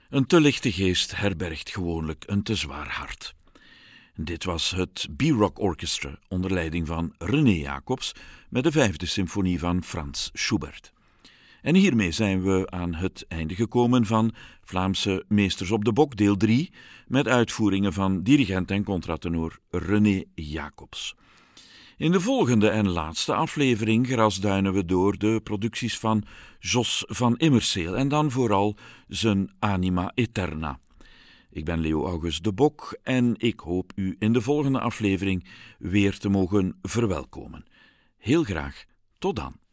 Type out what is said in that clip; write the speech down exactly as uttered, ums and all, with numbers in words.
Een te lichte geest herbergt gewoonlijk een te zwaar hart. Dit was het B-Rock Orchestra onder leiding van René Jacobs met de vijfde symfonie van Franz Schubert. En hiermee zijn we aan het einde gekomen van Vlaamse Meesters op de Bok deel drie met uitvoeringen van dirigent en contratenor René Jacobs. In de volgende en laatste aflevering grasduinen we door de producties van Jos van Immerseel en dan vooral zijn Anima Eterna. Ik ben Leo August de Bok en ik hoop u in de volgende aflevering weer te mogen verwelkomen. Heel graag, tot dan.